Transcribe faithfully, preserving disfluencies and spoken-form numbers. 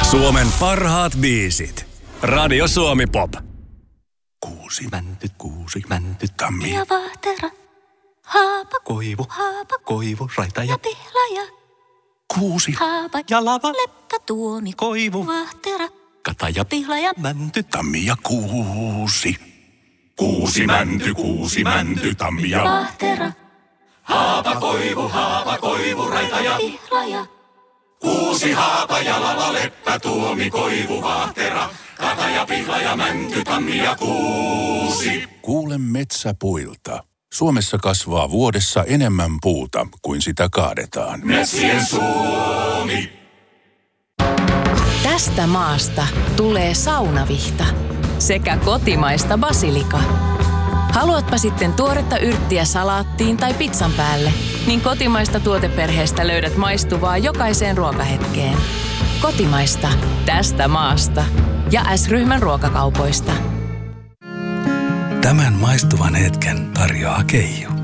Suomen parhaat biisit. Radio Suomi Pop. Kuusi mänty, kuusi mänty, tammi. Ja vahtera, haapa, Koivu, haapa, koivu, raita ja ja pihlaja. kuusi. Haapa, Ja lava, leppä, tuomi, koivu, vahtera, kata ja pihlaja. mänty, tammi ja kuusi. Kuusi mänty, kuusi mänty, tammi ja Vahtera, haapa, koivu, haapa, koivu, raita ja pihlaja. kuusi. Haapa ja lava, leppä, tuomi, koivu, vahtera, kata ja pihla ja mänty, tammi ja kuusi. Kuule metsäpuilta. Suomessa kasvaa vuodessa enemmän puuta kuin sitä kaadetaan. Metsien Suomi. Tästä maasta tulee saunavihta sekä kotimaista basilika. Haluatpa sitten tuoretta yrttiä salaattiin tai pizzan päälle, niin kotimaista tuoteperheestä löydät maistuvaa jokaiseen ruokahetkeen. Kotimaista, tästä maasta ja S-ryhmän ruokakaupoista. Tämän maistuvan hetken tarjoaa Keijo.